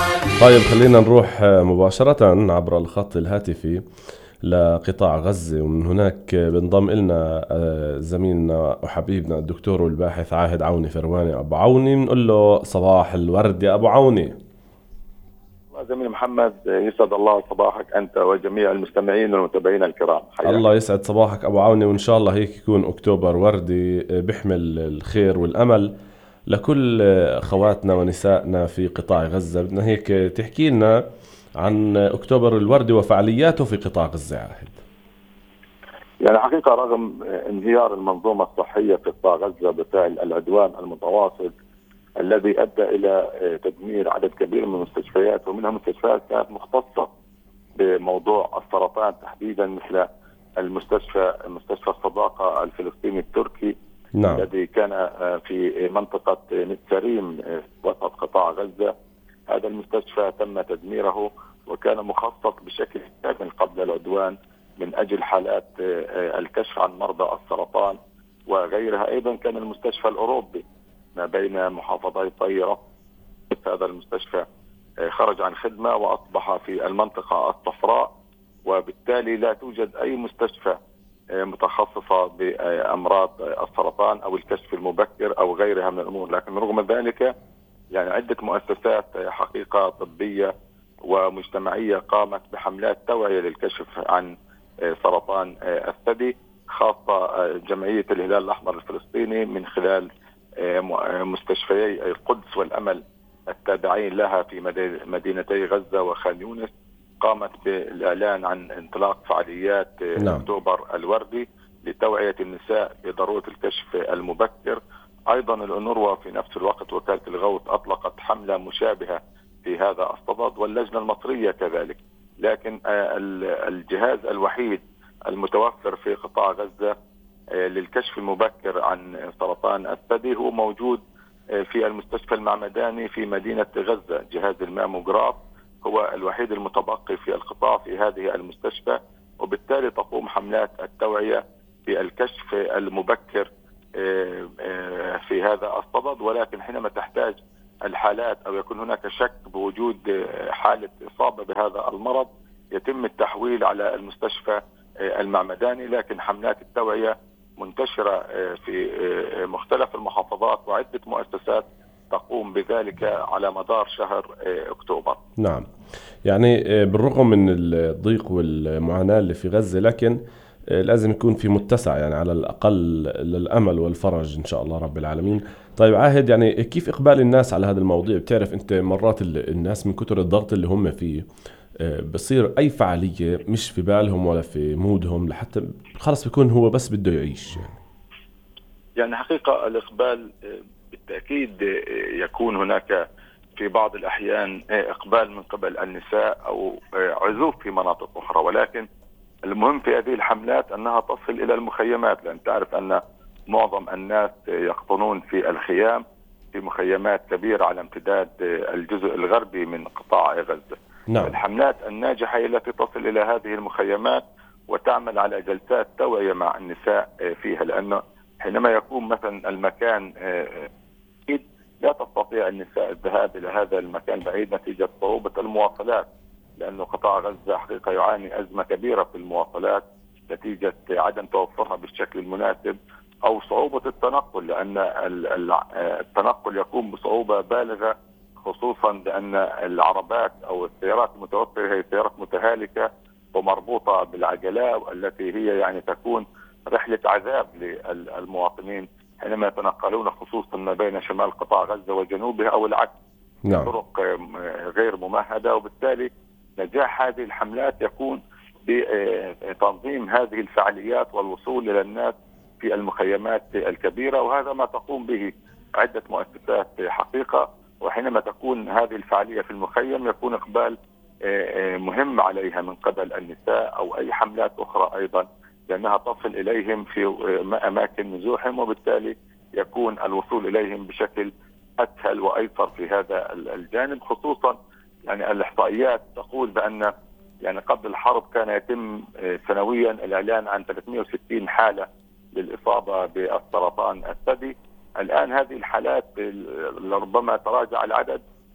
طيب خلينا نروح مباشرة عبر الخط الهاتفي لقطاع غزة، ومن هناك بنضم إلنا زميلنا وحبيبنا الدكتور والباحث عاهد عوني فرواني أبو عوني. بنقول له صباح الورد يا أبو عوني. زميلي محمد، يسعد الله صباحك أنت وجميع المستمعين والمتابعين الكرام، حياك الله الله. يسعد صباحك أبو عوني، وإن شاء الله هيك يكون أكتوبر وردي بيحمل الخير والأمل لكل أخواتنا ونسائنا في قطاع غزة. بدنا هيك تحكي لنا عن أكتوبر الوردي وفعالياته في قطاع غزة عاهد. يعني حقيقة رغم انهيار المنظومة الصحية في قطاع غزة بفعل العدوان المتواصل الذي أدى إلى تدمير عدد كبير من المستشفيات، ومنها مستشفيات كانت مختصة بموضوع السرطان تحديدا، مثل مستشفى الصداقة الفلسطيني التركي نعم. الذي كان في منطقة نتساريم وسط قطاع غزة. هذا المستشفى تم تدميره وكان مخصص بشكل كامل قبل العدوان من أجل حالات الكشف عن مرضى السرطان وغيرها. أيضا كان المستشفى الأوروبي ما بين محافظي طيرة، هذا المستشفى خرج عن خدمة وأصبح في المنطقة الصفراء، وبالتالي لا توجد أي مستشفى متخصصة بأمراض السرطان أو الكشف المبكر أو غيرها من الأمور. لكن رغم ذلك يعني عدة مؤسسات حقيقة طبية ومجتمعية قامت بحملات توعية للكشف عن سرطان الثدي، خاصة جمعية الهلال الأحمر الفلسطيني من خلال مستشفيي القدس والأمل التابعين لها في مدينتي غزة وخان يونس، قامت بالإعلان عن انطلاق فعاليات نعم. أكتوبر الوردي لتوعية النساء بضرورة الكشف المبكر. أيضا الأونروا في نفس الوقت وكالة الغوث أطلقت حملة مشابهة في هذا الصدد، واللجنة المصرية كذلك. لكن الجهاز الوحيد المتوفر في قطاع غزة للكشف المبكر عن سرطان الثدي هو موجود في المستشفى المعمداني في مدينة غزة. جهاز الماموغراف هو الوحيد المتبقي في القطاع في هذه المستشفى، وبالتالي تقوم حملات التوعية بالكشف المبكر في هذا الصدد. ولكن حينما تحتاج الحالات أو يكون هناك شك بوجود حالة إصابة بهذا المرض يتم التحويل على المستشفى المعمداني. لكن حملات التوعية منتشرة في مختلف المحافظات، وعدة مؤسسات تقوم بذلك على مدار شهر أكتوبر. نعم. يعني بالرغم من الضيق والمعاناة اللي في غزة، لكن لازم يكون في متسع يعني على الأقل للأمل والفرج إن شاء الله رب العالمين. طيب عاهد، يعني كيف إقبال الناس على هذا الموضوع؟ بتعرف أنت مرات الناس من كتر الضغط اللي هم فيه بصير أي فعالية مش في بالهم ولا في مودهم، لحتى خلص بيكون هو بس بده يعيش يعني. يعني حقيقة الإقبال بالتأكيد يكون هناك في بعض الأحيان إقبال من قبل النساء أو عزوف في مناطق أخرى، ولكن المهم في هذه الحملات أنها تصل إلى المخيمات، لأن تعرف أن معظم الناس يقطنون في الخيام في مخيمات كبيرة على امتداد الجزء الغربي من قطاع غزة. نعم. فالحملات الناجحة هي التي تصل إلى هذه المخيمات وتعمل على جلسات توعية مع النساء فيها، لأنه حينما يكون مثلا المكان بعيد لا تستطيع النساء الذهاب إلى هذا المكان بعيد نتيجة صعوبة المواصلات، لأن قطاع غزة حقيقة يعاني أزمة كبيرة في المواصلات نتيجة عدم توفرها بالشكل المناسب أو صعوبة التنقل، لأن التنقل يكون بصعوبة بالغة، خصوصا لأن العربات أو السيارات المتوفرة هي سيارات متهالكة ومربوطة بالعجلة، التي هي يعني تكون رحلة عذاب للمواطنين حينما يتنقلون، خصوصا ما بين شمال قطاع غزة وجنوبها أو العكس نعم. بطرق غير ممهدة. وبالتالي نجاح هذه الحملات يكون بتنظيم هذه الفعاليات والوصول إلى الناس في المخيمات الكبيرة، وهذا ما تقوم به عدة مؤسسات حقيقة. وحينما تكون هذه الفعالية في المخيم يكون إقبال مهم عليها من قبل النساء أو أي حملات أخرى أيضا، لأنها تصل إليهم في أماكن نزوحهم، وبالتالي يكون الوصول إليهم بشكل أسهل وأيسر في هذا الجانب. خصوصا يعني الإحصائيات تقول بأن يعني قبل الحرب كان يتم سنويا الإعلان عن 360 حالة للإصابة بالسرطان الثدي. الآن هذه الحالات ربما تراجع العدد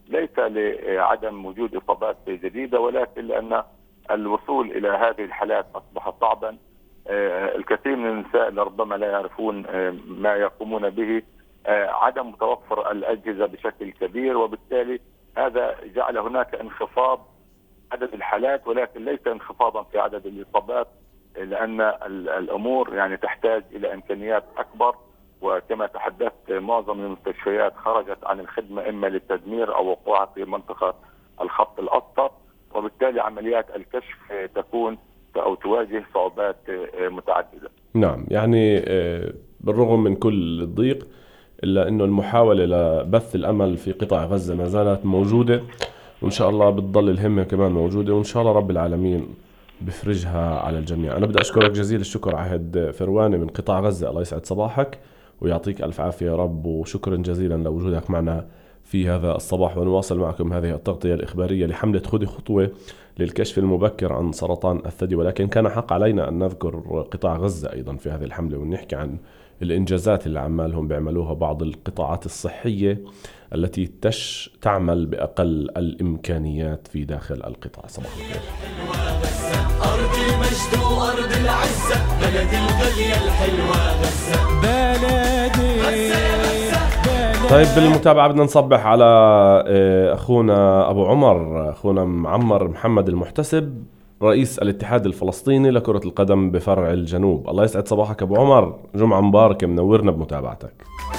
ليس لعدم وجود إصابات جديدة، ولكن لأن الوصول إلى هذه الحالات أصبح صعبا. الكثير من النساء لربما لا يعرفون ما يقومون به، عدم توفر الأجهزة بشكل كبير، وبالتالي هذا جعل هناك انخفاض عدد الحالات، ولكن ليس انخفاضا في عدد الإصابات، لأن الأمور يعني تحتاج إلى إمكانيات أكبر. وكما تحدثت معظم المستشفيات خرجت عن الخدمة إما للتدمير أو وقوعها في منطقة الخط الأسطر، وبالتالي عمليات الكشف تكون أو تواجه صعوبات متعددة. نعم، يعني بالرغم من كل الضيق إلا أنه المحاولة لبث الأمل في قطاع غزة ما زالت موجودة، وإن شاء الله بتضل الهمة كمان موجودة، وإن شاء الله رب العالمين بفرجها على الجميع. أنا بدي أشكرك جزيل الشكر عهد فرواني من قطاع غزة، الله يسعد صباحك ويعطيك ألف عافية يا رب، وشكرا جزيلا لوجودك معنا في هذا الصباح. ونواصل معكم هذه التغطية الإخبارية لحملة خذي خطوة للكشف المبكر عن سرطان الثدي، ولكن كان حق علينا أن نذكر قطاع غزة أيضا في هذه الحملة، ونحكي عن الإنجازات اللي عمالهم بيعملوها بعض القطاعات الصحية التي تعمل بأقل الإمكانيات في داخل القطاع. صباح الخير. أرض المجد وأرض العزة، بلدي الغالية الحلوة غزة، بلدي. طيب بالمتابعة بدنا نصبح على أخونا أبو عمر، أخونا معمر محمد المحتسب، رئيس الاتحاد الفلسطيني لكرة القدم بفرع الجنوب. الله يسعد صباحك أبو عمر، جمعة مباركة، منورنا بمتابعتك.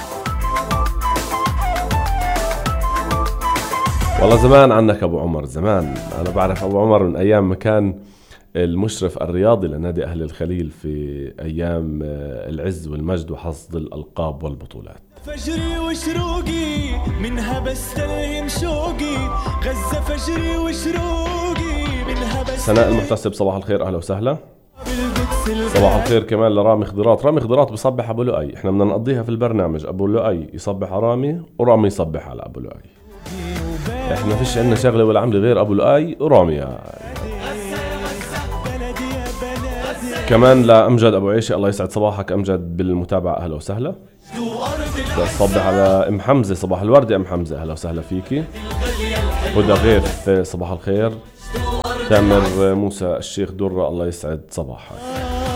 والله زمان عنك أبو عمر، زمان. أنا بعرف أبو عمر من أيام ما كان المشرف الرياضي لنادي أهل الخليل في أيام العز والمجد وحصد الألقاب والبطولات. فجري وشروقي منها بستلهم شوقي، غزة فجري وشروقي منها بستلهم. سناء المحتسب صباح الخير، أهلا وسهلا. صباح الخير كمان لرامي خضرات. رامي خضرات بصبح أبو لؤي، احنا بدنا نقضيها في البرنامج، أبو لؤي يصبح على رامي ورامي يصبح على أبو لؤي. احنا فيش عندنا شغلة ولا عمل غير أبو لؤي ورامي. كمان لأمجد أبو عيشة، الله يسعد صباحك أمجد بالمتابعة، أهلا وسهلا. صبح على أم حمزة، صباح الورد يا أم حمزة، أهلا وسهلا فيكي. هدى غيث صباح الخير. تامر موسى الشيخ درة، الله يسعد صباحك.